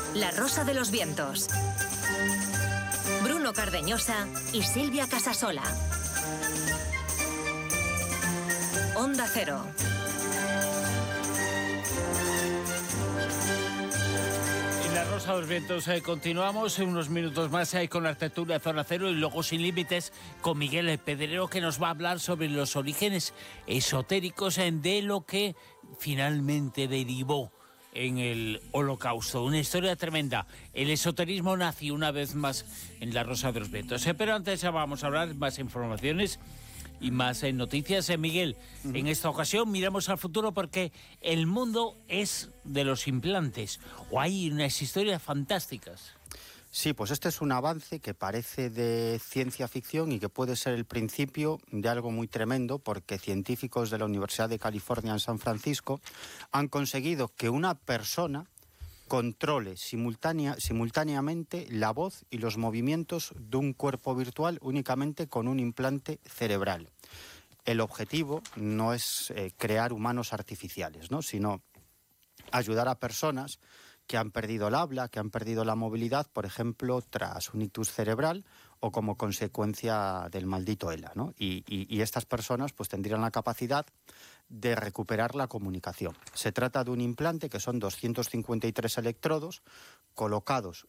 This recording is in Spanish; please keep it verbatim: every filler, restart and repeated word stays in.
La Rosa de los Vientos. Bruno Cardeñosa y Silvia Casasola. Onda Cero. En La Rosa de los Vientos eh, continuamos en unos minutos más eh, con la tertulia de Zona Cero y luego Sin Límites con Miguel Pedrero, que nos va a hablar sobre los orígenes esotéricos eh, de lo que finalmente derivó en el Holocausto. Una historia tremenda. El esoterismo nació una vez más en La Rosa de los Vientos. Eh, pero antes ya vamos a hablar más informaciones y más eh, noticias. Eh, Miguel, uh-huh. En esta ocasión miramos al futuro porque el mundo es de los implantes. O hay unas historias fantásticas. Sí, pues este es un avance que parece de ciencia ficción y que puede ser el principio de algo muy tremendo, porque científicos de la Universidad de California en San Francisco han conseguido que una persona controle simultánea, simultáneamente la voz y los movimientos de un cuerpo virtual únicamente con un implante cerebral. El objetivo no es eh, crear humanos artificiales, ¿no?, sino ayudar a personas que han perdido el habla, que han perdido la movilidad, por ejemplo, tras un ictus cerebral o como consecuencia del maldito ELA, ¿no? Y, y, y estas personas pues tendrían la capacidad de recuperar la comunicación. Se trata de un implante que son doscientos cincuenta y tres electrodos colocados